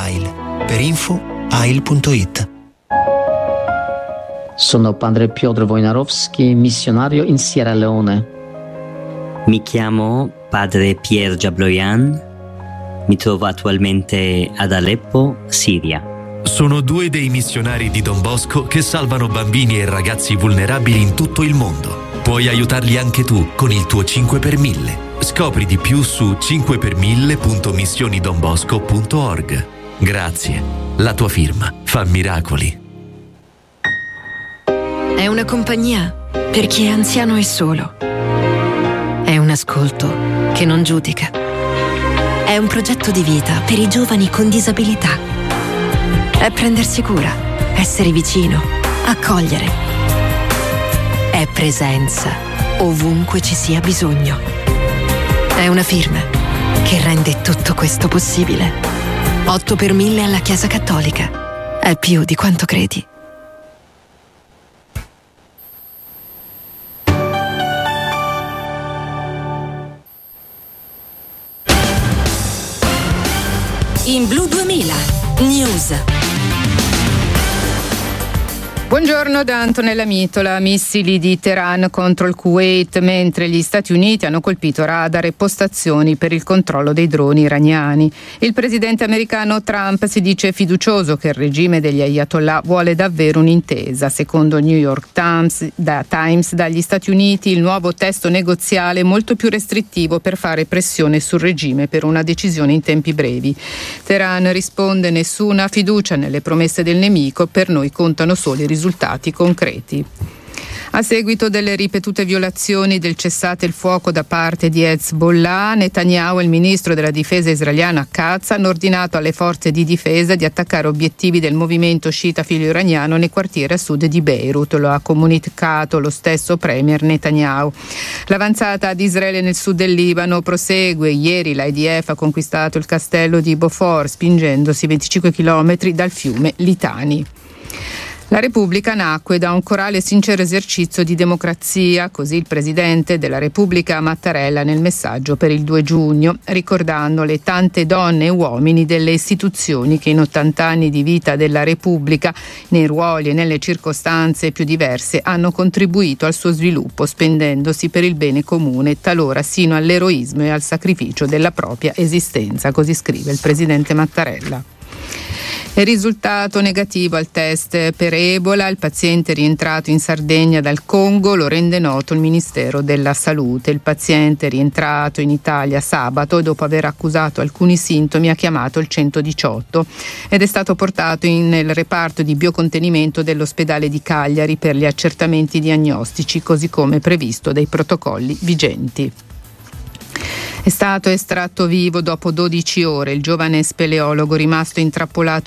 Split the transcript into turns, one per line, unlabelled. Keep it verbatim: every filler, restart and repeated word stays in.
A I L. Per info A I L punto it.
Sono padre Piotr Wojnarowski, missionario in Sierra Leone.
Mi chiamo padre Pierre Jabloyan, mi trovo attualmente ad Aleppo, Siria.
Sono due dei missionari di Don Bosco che salvano bambini e ragazzi vulnerabili in tutto il mondo. Puoi aiutarli anche tu con il tuo cinque per mille. Scopri di più su cinque per mille punto missioni don bosco punto org. Grazie. La tua firma fa miracoli.
È una compagnia per chi è anziano e solo. È un ascolto che non giudica. È un progetto di vita per i giovani con disabilità. È prendersi cura, essere vicino, accogliere. È presenza ovunque ci sia bisogno. È una firma che rende tutto questo possibile. otto per mille alla Chiesa Cattolica. È più di quanto credi.
In Blu duemila News.
Buongiorno da Antonella Mitola. Missili di Teheran contro il Kuwait, mentre gli Stati Uniti hanno colpito radar e postazioni per il controllo dei droni iraniani. Il presidente americano Trump si dice fiducioso che il regime degli Ayatollah vuole davvero un'intesa. Secondo New York Times, da Times, dagli Stati Uniti il nuovo testo negoziale è molto più restrittivo per fare pressione sul regime per una decisione in tempi brevi. Teheran risponde: nessuna fiducia nelle promesse del nemico, per noi contano solo i risultati risultati concreti. A seguito delle ripetute violazioni del cessate il fuoco da parte di Hezbollah, Netanyahu e il ministro della difesa israeliano Katz hanno ordinato alle forze di difesa di attaccare obiettivi del movimento sciita filo-iraniano nei quartieri a sud di Beirut. Lo ha comunicato lo stesso premier Netanyahu. L'avanzata ad Israele nel sud del Libano prosegue. Ieri l'I D F ha conquistato il castello di Beaufort, spingendosi venticinque chilometri dal fiume Litani. La Repubblica nacque da un corale e sincero esercizio di democrazia, così il Presidente della Repubblica Mattarella nel messaggio per il due giugno, ricordando le tante donne e uomini delle istituzioni che in ottanta anni di vita della Repubblica, nei ruoli e nelle circostanze più diverse, hanno contribuito al suo sviluppo, spendendosi per il bene comune, talora sino all'eroismo e al sacrificio della propria esistenza, così scrive il Presidente Mattarella. Il risultato negativo al test per Ebola, il paziente rientrato in Sardegna dal Congo, lo rende noto il Ministero della Salute. Il paziente è rientrato in Italia sabato e dopo aver accusato alcuni sintomi ha chiamato il centodiciotto ed è stato portato in, nel reparto di biocontenimento dell'ospedale di Cagliari per gli accertamenti diagnostici, così come previsto dai protocolli vigenti. È stato estratto vivo dopo dodici ore il giovane speleologo rimasto intrappolato